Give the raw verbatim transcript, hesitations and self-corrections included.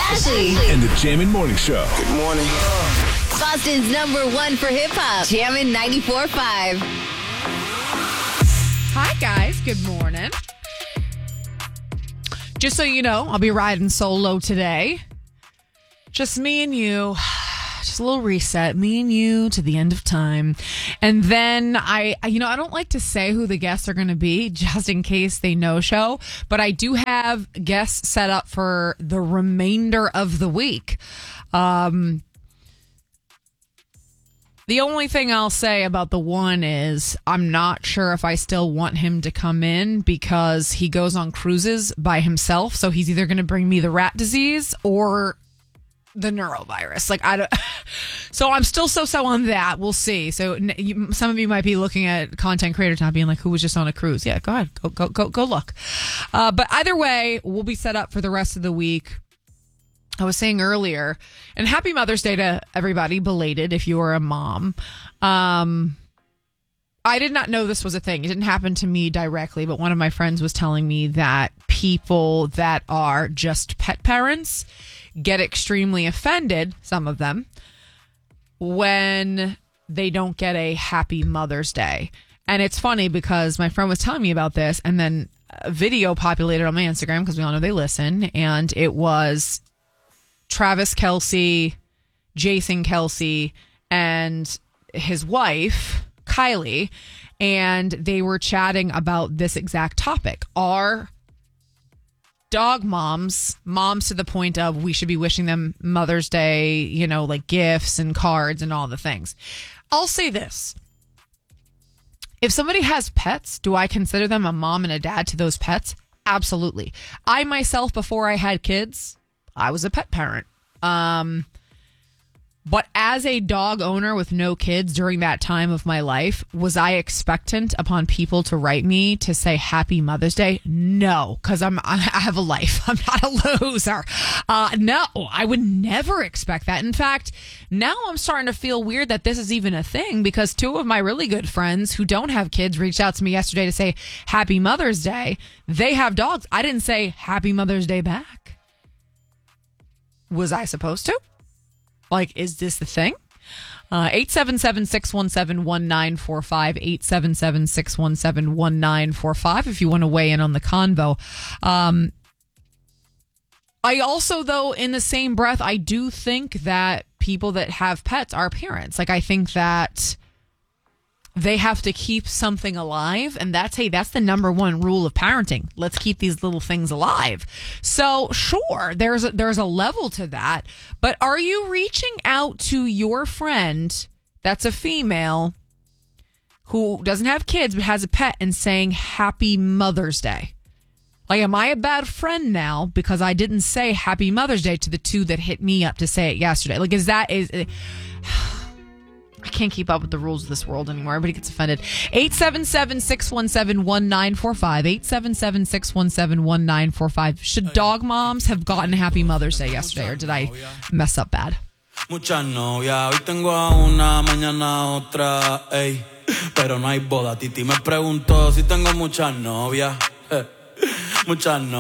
Ashley. And the Jammin' Morning Show. Good morning. Boston's number one for hip hop. Jammin' ninety-four point five. Hi, guys. Good morning. Just so you know, I'll be riding solo today. Just me and you. Just a little reset. Me and you to the end of time. And then I, you know, I don't like to say who the guests are going to be just in case they no-show. But I do have guests set up for the remainder of the week. Um... The only thing I'll say about the one is I'm not sure if I still want him to come in because he goes on cruises by himself. So he's either going to bring me the rat disease or the neurovirus. Like I don't. So I'm still so-so on that. We'll see. So you, some of you might be looking at content creators not being like, who was just on a cruise? Yeah, go ahead. Go, go, go, go look. Uh, but either way, we'll be set up for the rest of the week. I was saying earlier, and happy Mother's Day to everybody, belated if you are a mom. Um, I did not know this was a thing. It didn't happen to me directly, but one of my friends was telling me that people that are just pet parents get extremely offended, some of them, when they don't get a happy Mother's Day. And it's funny because my friend was telling me about this, and then a video populated on my Instagram because we all know they listen, and it was Travis Kelce, Jason Kelce, and his wife, Kylie, and they were chatting about this exact topic. Are dog moms, moms to the point of we should be wishing them Mother's Day, you know, like gifts and cards and all the things. I'll say this. If somebody has pets, do I consider them a mom and a dad to those pets? Absolutely. I myself, before I had kids, I was a pet parent. Um, but as a dog owner with no kids during that time of my life, was I expectant upon people to write me to say Happy Mother's Day? No, because I'm I have a life. I'm not a loser. Uh, no, I would never expect that. In fact, now I'm starting to feel weird that this is even a thing because two of my really good friends who don't have kids reached out to me yesterday to say Happy Mother's Day. They have dogs. I didn't say Happy Mother's Day back. Was I supposed to? Like, is this the thing? Uh, eight seven seven, six one seven, one nine four five, eight seven seven, six one seven, one nine four five if you want to weigh in on the convo. Um, I also, though, in the same breath, I do think that people that have pets are parents. Like, I think that they have to keep something alive. And that's, hey, that's the number one rule of parenting. Let's keep these little things alive. So sure, there's a, there's a level to that. But are you reaching out to your friend that's a female who doesn't have kids but has a pet and saying Happy Mother's Day? Like, am I a bad friend now because I didn't say Happy Mother's Day to the two that hit me up to say it yesterday? Like, is that... is I can't keep up with the rules of this world anymore. Everybody gets offended. eight seven seven, six one seven, one nine four five. eight seven seven, six one seven, one nine four five. Should dog moms have gotten Happy Mother's Day yesterday, or did I mess up bad? Muchas novias, hoy tengo a una, mañana otra, ey. Pero no hay boda. Titi me preguntó si tengo muchas novias. Muchas novias.